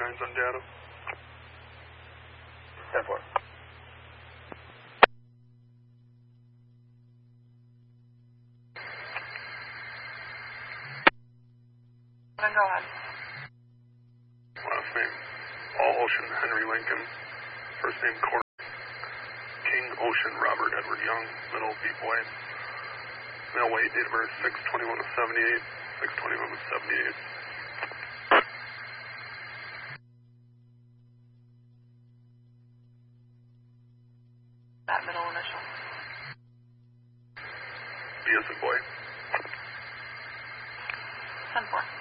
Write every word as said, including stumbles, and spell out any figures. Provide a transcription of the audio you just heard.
lines on data. ten four. Then go ahead. Last name, All Ocean Henry Lincoln. First name, Court. King Ocean Robert Edward Young. Middle, Beef White. Male weight, date of birth, six twenty-one of seventy-eight. six twenty-one of seventy-eight. That middle initial. B as in boy. ten four.